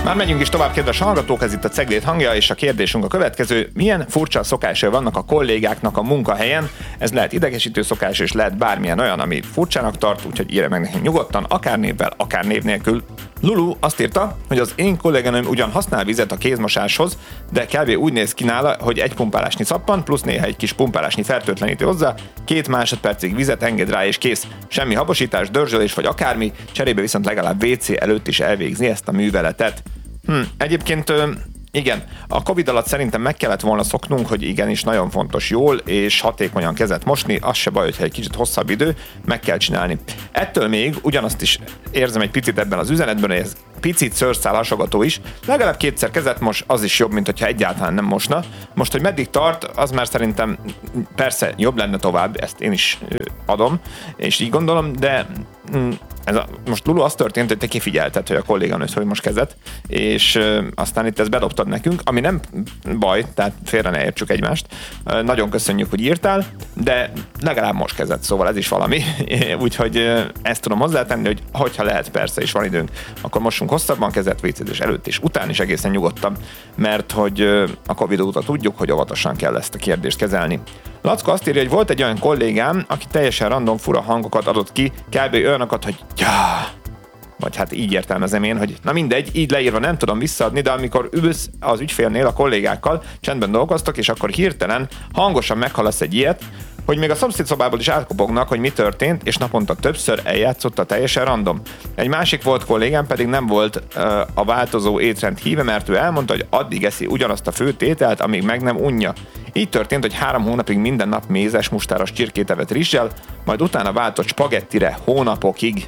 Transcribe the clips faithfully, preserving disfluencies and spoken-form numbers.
Már megyünk is tovább, kedves hallgatók, ez itt a Ceglét hangja, és a kérdésünk a következő: milyen furcsa szokásai vannak a kollégáknak a munkahelyen? Ez lehet idegesítő szokás, és lehet bármilyen olyan, ami furcsának tart, úgyhogy írja meg nekünk nyugodtan, akár névvel, akár név nélkül. Lulu azt írta, hogy az én kolléganőm ugyan használ vizet a kézmosáshoz, de kb. Úgy néz ki nála, hogy egy pumpálásnyi szappan, plusz néha egy kis pumpálásnyi fertőtlenítő hozzá, két másodpercig vizet enged rá és kész. Semmi habosítás, dörzsölés vagy akármi, cserébe viszont legalább vé cé előtt is elvégzi ezt a műveletet. Hm, egyébként igen, a Covid alatt szerintem meg kellett volna szoknunk, hogy igenis nagyon fontos jól és hatékonyan kezet mosni, az se baj, hogyha egy kicsit hosszabb idő, meg kell csinálni. Ettől még ugyanazt is érzem egy picit ebben az üzenetben, hogy ez picit szőrszál hasogató is, legalább kétszer kezet mos, az is jobb, mint hogyha egyáltalán nem mosna. Most, hogy meddig tart, az már szerintem persze jobb lenne tovább, ezt én is adom, és így gondolom, de ez a, most Lulu, az történt, hogy te kifigyelted, hogy a kolléganősz hogy most kezet, és ö, aztán itt ezt bedobtad nekünk, ami nem baj, tehát félre ne értsük egymást. Ö, nagyon köszönjük, hogy írtál, de legalább most kezet, szóval ez is valami. Úgyhogy ö, ezt tudom hozzátenni, hogy hogyha lehet, persze, és van időnk, akkor mossunk hosszabban kezet, vécézés előtt és után is egészen nyugodtan, mert hogy ö, a Covid óta tudjuk, hogy óvatosan kell ezt a kérdést kezelni. Lackó azt írja, hogy volt egy olyan kollégám, aki teljesen random fura hangokat adott ki, kb. Olyanokat, hogy ja, vagy hát így értelmezem én, hogy na mindegy, így leírva nem tudom visszaadni, de amikor ülsz az ügyfélnél a kollégákkal, csendben dolgoztok, és akkor hirtelen hangosan meghallasz egy ilyet, hogy még a szomszédszobából is átkopognak, hogy mi történt, és naponta többször eljátszotta teljesen random. Egy másik volt kollégám pedig nem volt uh, a változó étrend híve, mert ő elmondta, hogy addig eszi ugyanazt a főtételt, amíg meg nem unja. Így történt, hogy három hónapig minden nap mézes, mustáros csirkét evett rizssel, majd utána váltott spagettire hónapokig.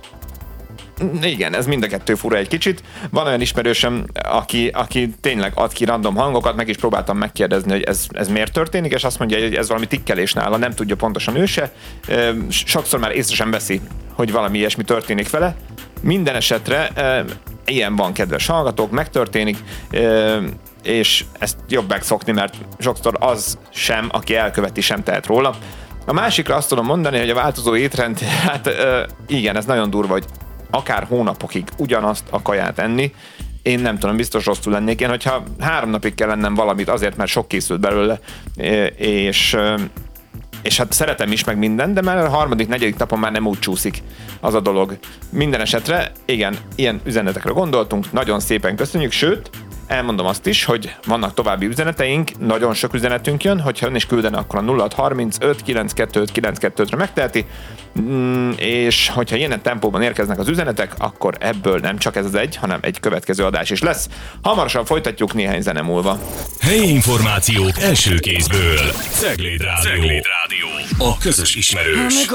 Igen, ez mind a kettő fura egy kicsit. Van olyan ismerősöm, aki, aki tényleg ad ki random hangokat, meg is próbáltam megkérdezni, hogy ez, ez miért történik, és azt mondja, hogy ez valami tikkelés nála, nem tudja pontosan ő se. Sokszor már észre sem veszi, hogy valami ilyesmi történik vele. Minden esetre ilyen van, kedves hallgatók, megtörténik, és ezt jobb megszokni, mert sokszor az sem, aki elköveti, sem tehet róla. A másikra azt tudom mondani, hogy a változó étrend, hát igen, ez nagyon durva, hogy akár hónapokig ugyanazt a kaját enni. Én nem tudom, biztos rosszul lennék én, hogyha három napig kell ennem valamit azért, mert sok készült belőle, és, és hát szeretem is meg minden, de már a harmadik, negyedik napon már nem úgy csúszik az a dolog. Minden esetre, igen, ilyen üzenetekre gondoltunk, nagyon szépen köszönjük, sőt, elmondom azt is, hogy vannak további üzeneteink, nagyon sok üzenetünk jön, hogyha ön is küldene, akkor a nulla harmincöt kilencvenkettő kilencvenkettőre megteheti, és hogyha ilyen tempóban érkeznek az üzenetek, akkor ebből nem csak ez az egy, hanem egy következő adás is lesz. Hamarosan folytatjuk néhány zene múlva. Helyi információk első kézből. Ceglét Rádió. Ceglét Rádió. A közös ismerős.